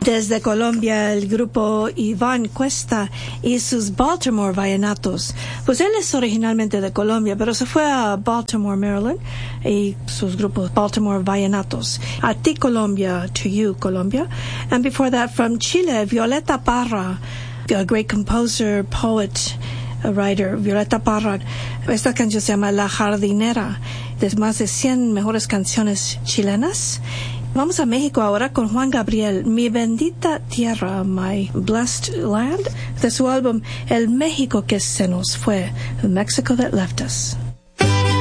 Desde Colombia, el grupo Iván Cuesta y sus Baltimore Vallenatos. Pues él es originalmente de Colombia, pero se fue a Baltimore, Maryland, y sus grupos Baltimore Vallenatos. A ti, Colombia, to you, Colombia. And before that, from Chile, Violeta Parra, a great composer, poet, a writer, Violeta Parra. Esta canción se llama La Jardinera, de más de 100 mejores canciones chilenas. Vamos a México ahora con Juan Gabriel, Mi Bendita Tierra, My Blessed Land, de su álbum El México que se nos fue, The Mexico That Left Us.